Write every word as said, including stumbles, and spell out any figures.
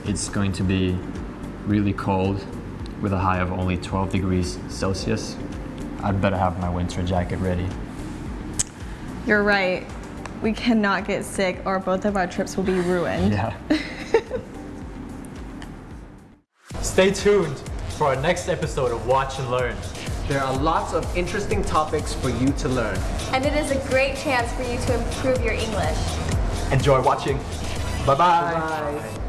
it's going to be really cold with a high of only twelve degrees Celsius. I'd better have my winter jacket ready. You're right. We cannot get sick or both of our trips will be ruined. Yeah. Stay tuned for our next episode of Watch and Learn. There are lots of interesting topics for you to learn. And it is a great chance for you to improve your English. Enjoy watching. Bye-bye. Bye.